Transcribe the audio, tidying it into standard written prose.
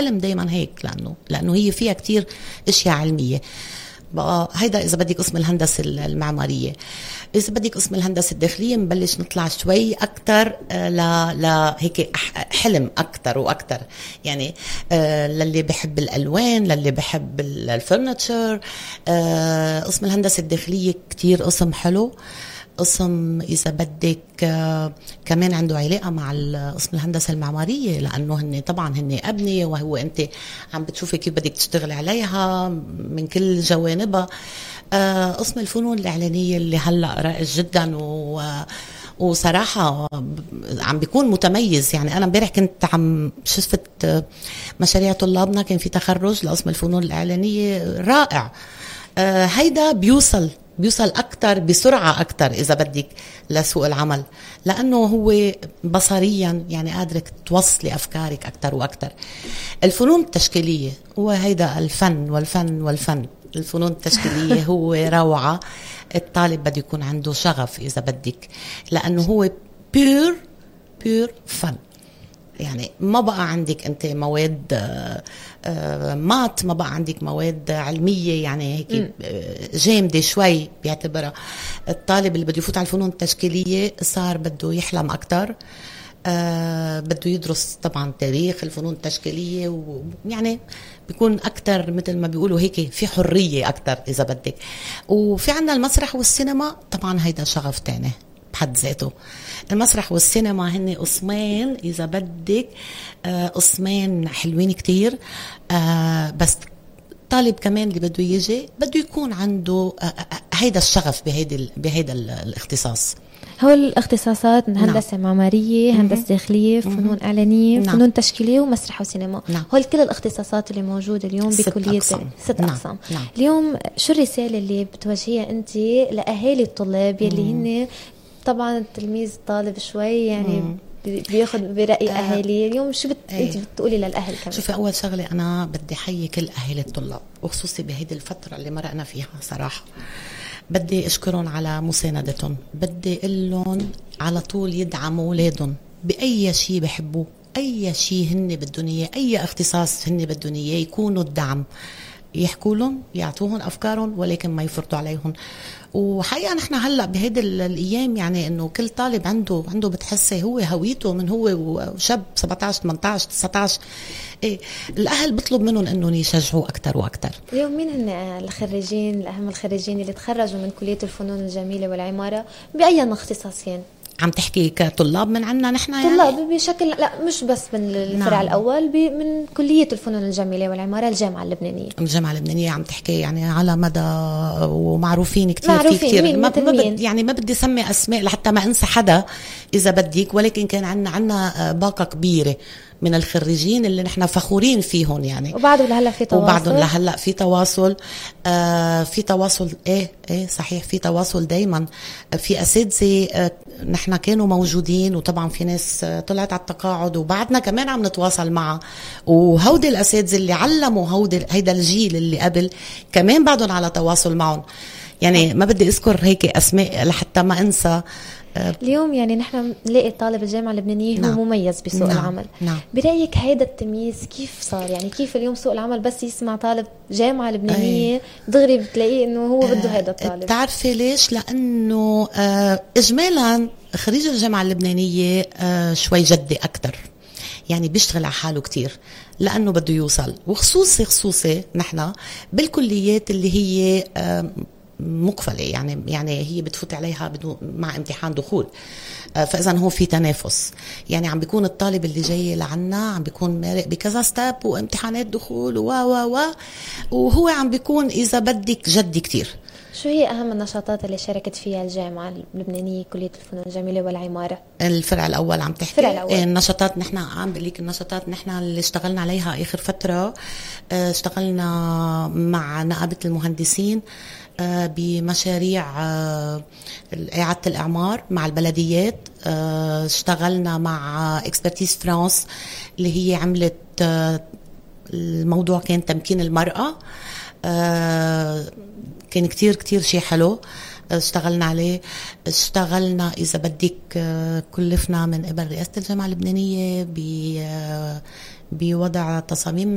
الحلم دايما هيك، لأنه هي فيها كتير اشياء علمية. بقى هيدا إذا بدك قسم الهندسة المعمارية. إذا بدك قسم الهندسة الداخلية نبلش نطلع شوي أكتر لا هيك حلم أكتر وأكتر، يعني للي بحب الألوان، للي بحب الفرنتشر. قسم الهندسة الداخلية كتير قسم حلو، قسم إذا بدك كمان عنده علاقة مع قسم الهندسة المعمارية، لأنه هن طبعا هن أبنية، وهو أنت عم بتشوفي كيف بدك تشتغل عليها من كل جوانبها. قسم الفنون الإعلانية اللي هلأ رائج جدا وصراحة عم بيكون متميز. يعني أنا امبارح كنت عم شفت مشاريع طلابنا، كان في تخرج لقسم الفنون الإعلانية رائع. هيدا بيوصل أكتر بسرعة أكتر إذا بدك لسوق العمل، لأنه هو بصريا يعني قادرك توصلي أفكارك أكتر وأكتر. الفنون التشكيلية هو هيدا الفن. الفنون التشكيلية هو روعة. الطالب بده يكون عنده شغف إذا بدك، لأنه هو بيور فن. يعني ما بقى عندك أنت مواد مات، ما بقى عندك مواد علمية يعني هيك جامدة شوي بيعتبرها. الطالب اللي بده يفوت على الفنون التشكيلية صار بده يحلم أكتر، بده يدرس طبعا تاريخ الفنون التشكيلية، ويعني بيكون أكتر مثل ما بيقولوا هيك في حرية أكتر إذا بدك. وفي عنا المسرح والسينما، طبعا هيدا شغف تاني بحد ذاته. المسرح والسينما هن قسمين إذا بدك، قسمين حلوين كتير. بس طالب كمان اللي بده يجي بده يكون عنده هيدا الشغف بهيدا الاختصاص. هو الاختصاصات هندسة معمارية، هندسة داخلية، فنون إعلانية، فنون تشكيلية، ومسرح وسينما. هول كل الاختصاصات اللي موجودة اليوم بكلية 6 أقسام. اليوم شو الرسالة اللي بتوجهيها أنت لأهالي الطلاب يلي هن طبعا التلميذ طالب شوي يعني بياخد برأي أهالي اليوم؟ شو أنت بتقولي للأهل كمان؟ شوفي، أول شغلة أنا بدي حيي كل أهالي الطلاب، وخصوصي بهيدي الفترة اللي مرقنا فيها صراحة. بدي أشكرهم على مساندتهم، بدي أقولهم على طول يدعموا أولادهم بأي شيء بحبوه، أي شيء هن بدهم إياه، أي اختصاص هن بدهم إياه، يكونوا الدعم، يحكوا لهم، يعطوهم أفكارهم، ولكن ما يفرطوا عليهم. وحقيقة نحن هلأ بهيدي الأيام يعني إنه كل طالب عنده بتحسي هو هويته من هو وشاب 17 18 19. الأهل بطلب منهم إنهم يشجعوا أكتر وأكتر. اليوم مين هن الخريجين، الأهم الخريجين اللي تخرجوا من كلية الفنون الجميلة والعمارة بأي اختصاصين؟ عم تحكي كطلاب من عنا نحن يعني؟ طلاب بشكل، لا مش بس من الفرع الأول، من كلية الفنون الجميلة والعمارة الجامعة اللبنانية. الجامعة اللبنانية عم تحكي يعني على مدى، ومعروفين كتير في كتير. ما بدي سمي أسماء لحتى ما أنسى حدا إذا بديك، ولكن كان عنا باقة كبيرة من الخريجين اللي نحن فخورين فيهم يعني. وبعدهم لهلا في تواصل. وبعدهم لهلا في تواصل. في تواصل صحيح، في تواصل دايما. في أساتذة نحن كانوا موجودين، وطبعا في ناس طلعت على التقاعد وبعدنا كمان عم نتواصل معها. وهودي الأساتذة اللي علموا هيدا الجيل اللي قبل كمان بعدهم على تواصل معهم. يعني ما بدي أذكر هيك أسماء لحتى ما أنسى. اليوم يعني نحن نلاقي طالب الجامعة اللبنانية هو مميز بسوق العمل. برأيك هيدا التمييز كيف صار؟ يعني كيف اليوم سوق العمل بس يسمع طالب جامعة لبنانية دغري بتلاقيه انه هو بده هيدا الطالب؟ تعرفي ليش؟ لأنه إجمالا خريج الجامعة اللبنانية شوي جدي أكتر، يعني بيشتغل على حاله كتير لأنه بده يوصل. وخصوصي نحن بالكليات اللي هي مقفلة، يعني هي بتفوت عليها مع امتحان دخول، فإذا هو في تنافس. يعني عم بيكون الطالب اللي جاي لعنا عم بيكون مارق بكذا ستاب وامتحانات دخول وهو عم بيكون إذا بدك جدي كتير. شو هي أهم النشاطات اللي شاركت فيها الجامعة اللبنانية كلية الفنون الجميلة والعمارة؟ الفرع الأول عم تحكي؟ الفرع الأول. النشاطات نحن عم بقلك النشاطات نحن اللي اشتغلنا عليها آخر فترة. اشتغلنا مع نقابة المهندسين بمشاريع إعادة الإعمار مع البلديات. اشتغلنا مع اكسبرتيز فرانس اللي هي عملت الموضوع كان تمكين المرأة. كان كتير شيء حلو اشتغلنا عليه. اشتغلنا إذا بدك كلفنا من قبل رئاسة الجامعة اللبنانية بوضع تصاميم